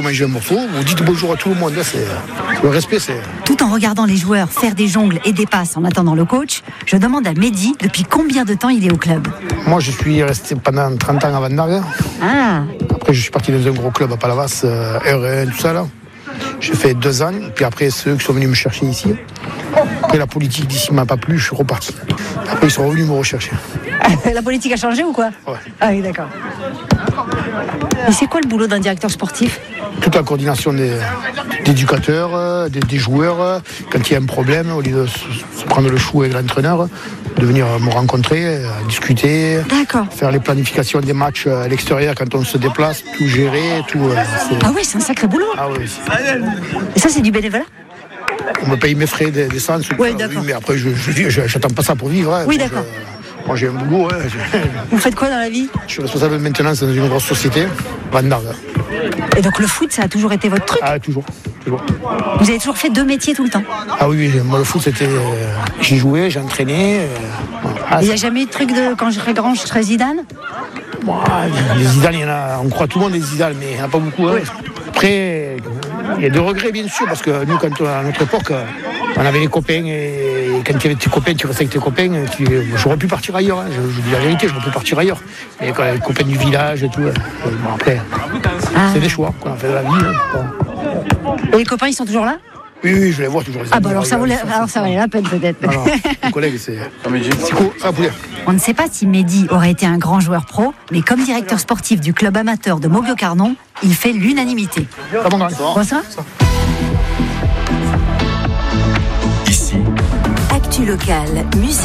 manger un morceau, vous dites bonjour à tout le monde. Le respect, c'est... Tout en regardant les joueurs faire des jongles et des passes en attendant le coach, je demande à Mehdi depuis combien de temps il est au club. Moi, je suis resté pendant 30 ans à Vandamme. Ah. Après, je suis parti dans un gros club à Palavas, R1, tout ça là. J'ai fait 2 ans, puis après, c'est eux qui sont venus me chercher ici. Après, la politique d'ici m'a pas plu, je suis reparti. Après, ils sont revenus me rechercher. La politique a changé ou quoi? Ouais. Ah oui, d'accord. Et c'est quoi le boulot d'un directeur sportif? Toute la coordination des éducateurs, des joueurs. Quand il y a un problème, au lieu de se prendre le chou avec l'entraîneur, de venir me rencontrer, discuter, faire les planifications des matchs à l'extérieur quand on se déplace, tout gérer, tout. Ah oui, c'est un sacré boulot. Ah oui. Et ça, c'est du bénévolat? On me paye mes frais d'essence. Oui, d'accord. Mais après, j'attends pas ça pour vivre. Hein. Oui, d'accord. Moi, j'ai un boulot. Hein. Vous faites quoi dans la vie? Je suis responsable de maintenance dans une grosse société, Vandamme. Et donc le foot, ça a toujours été votre truc? Ah, toujours. Vous avez toujours fait 2 métiers tout le temps? Ah oui, moi le foot, c'était... J'y jouais, j'entraînais. Il n'y a jamais eu de truc de quand je serai grand, je serai Zidane? Les Zidane, il y en a, on croit tout le monde des Zidane, mais il n'y en a pas beaucoup. Hein. Après, il y a des regrets, bien sûr, parce que nous, à notre époque, on avait les copains, et quand tu avais tes copains, tu restais avec tes copains, j'aurais pu partir ailleurs, hein. Je dis la vérité, j'aurais pu partir ailleurs. Et quand les copains du village et tout, bon, après, c'est des choix qu'on a fait de la vie. Hein. Et les copains, ils sont toujours là? Oui, je les vois toujours. Ah bah alors ça valait la peine peut-être. Mon collègue, c'est cool. Ah, poulet. On ne sait pas si Mehdi aurait été un grand joueur pro, mais comme directeur sportif du club amateur de Moguio-Carnon, il fait l'unanimité. Ça. Ici. Actu locale, musique.